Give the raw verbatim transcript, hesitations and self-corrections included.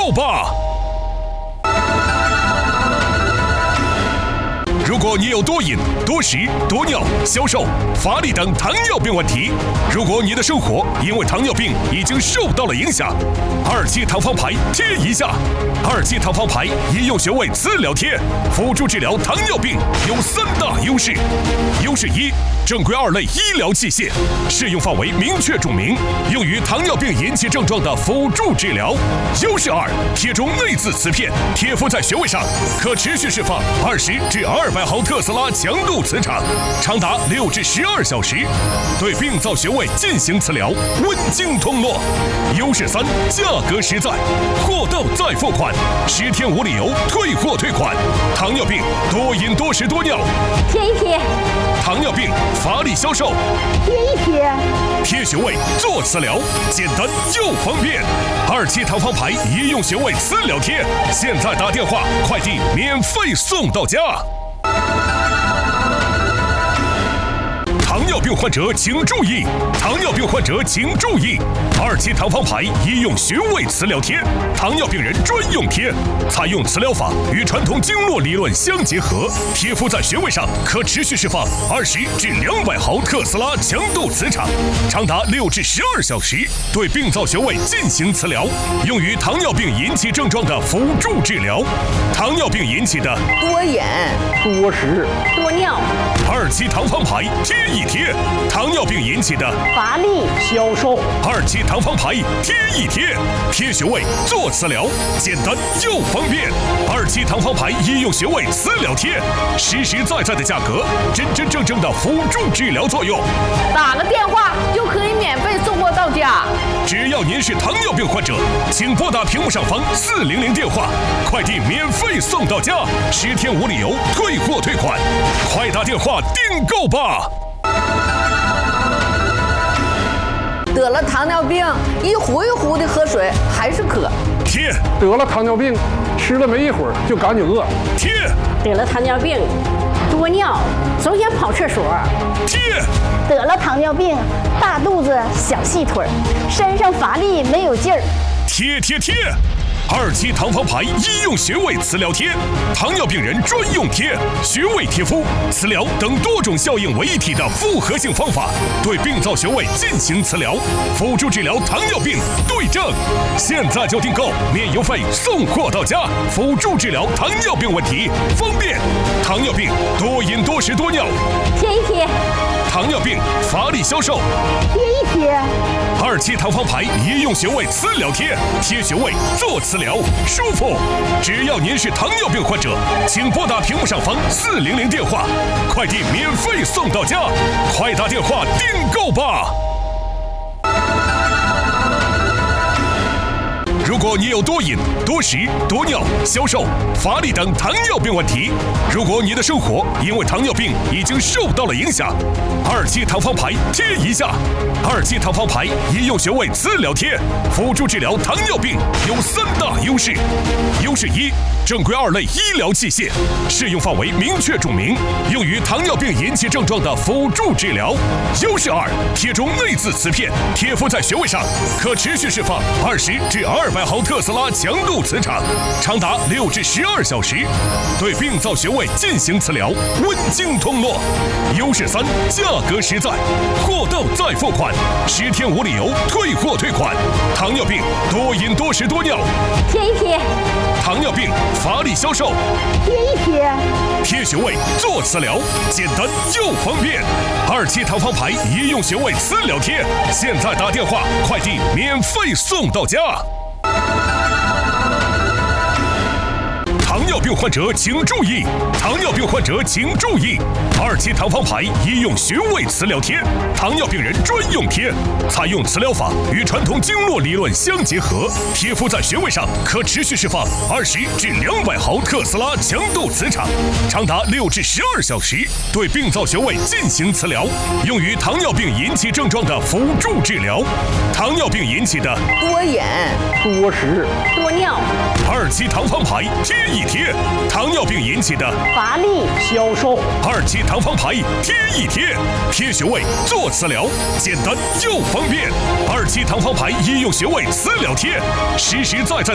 购吧！如果你有多饮、多食、多尿、消瘦、乏力等糖尿病问题，如果你的生活因为糖尿病已经受到了影响，二期糖方牌贴一下。二期糖方牌医用穴位磁疗贴，辅助治疗糖尿病有三大优势。优势一，正规二类医疗器械，适用范围明确注明，用于糖尿病引起症状的辅助治疗。优势二，贴中内眦磁片，贴敷在穴位上，可持续释放二十至二百毫特斯拉强度磁场，长达六至十二小时，对病灶穴位进行磁疗，温经通络。优势三，价格实在，货到再付款，十天无理由退货退款。糖尿病多饮多食多尿， 贴一贴。 糖尿病乏力消瘦， 贴一贴。 贴穴位做磁疗，简单又方便。二期糖方牌医用穴位磁疗贴，现在打电话，快递免费送到家。糖尿病患者请注意！糖尿病患者请注意！二期糖方牌医用穴位磁疗贴，糖尿病人专用贴，采用磁疗法与传统经络理论相结合，贴敷在穴位上，可持续释放二十至两百毫特斯拉强度磁场，长达六至十二小时，对病灶穴位进行磁疗，用于糖尿病引起症状的辅助治疗。糖尿病引起的多饮、 多食、 多尿。 二期糖方牌贴一贴，糖尿病引起的乏力、 消瘦。 二期糖方牌贴一贴，贴穴位做磁疗，简单又方便。二期糖方牌医用穴位磁疗贴，实实在在的价格，真真正正的辅助治疗作用。 打个电话就可以免费送货到家。 只要您是糖尿病患者，请拨打屏幕上方四零零电话，快递免费送到家，十天无理由退货退款，快打电话订购吧！ 得了糖尿病，一壶一壶的喝水还是渴。 贴。 得了糖尿病，吃了没一会儿就赶紧饿。 贴。 得了糖尿病，多尿，总想跑厕所。 贴。 得了糖尿病，大肚子小细腿，身上乏力没有劲儿。 贴贴贴。二期糖方牌医用穴位磁疗贴，糖尿病人专用贴，穴位贴敷、磁疗等多种效应为一体的复合性方法，对病灶穴位进行磁疗，辅助治疗糖尿病对症。现在就订购，免邮费送货到家，辅助治疗糖尿病问题，方便。糖尿病多饮多食多尿， 贴一贴。 糖尿病乏力消瘦， 贴一贴。 二期糖方牌医用穴位磁疗贴，贴穴位做磁疗，舒服。只要您是糖尿病患者，请拨打屏幕上方四零零电话，快递免费送到家，快打电话订购吧！如果你有多饮、多食、多尿、消瘦、乏力等糖尿病问题，如果你的生活因为糖尿病已经受到了影响，二期糖方牌贴一下。二期糖方牌医用穴位磁疗贴，辅助治疗糖尿病有三大优势。优势一，正规二类医疗器械，适用范围明确注明，用于糖尿病引起症状的辅助治疗。优势二，贴中内眦磁片，贴敷在穴位上，可持续释放二十至二百毫特斯拉强度磁场，长达六至十二小时，对病灶穴位进行磁疗，温经通络。优势三，价格实在，货到再付款，十天无理由退货退款。糖尿病多饮多食多尿， 贴一贴。 糖尿病乏力消瘦， 贴一贴。 贴穴位做磁疗，简单又方便。二期糖方牌医用穴位磁疗贴，现在打电话，快递免费送到家。糖尿病患者请注意！糖尿病患者请注意！二期糖方牌医用穴位磁疗贴，糖尿病人专用贴，采用磁疗法与传统经络理论相结合，贴敷在穴位上，可持续释放二十至两百毫特斯拉强度磁场，长达六至十二小时，对病灶穴位进行磁疗，用于糖尿病引起症状的辅助治疗。糖尿病引起的多饮、 多食、 多尿。 二期糖方牌贴一贴，糖尿病引起的乏力、 消瘦。 二期糖方牌贴一贴，贴穴位做磁疗，简单又方便。二期糖方牌医用穴位磁疗贴，实实在在的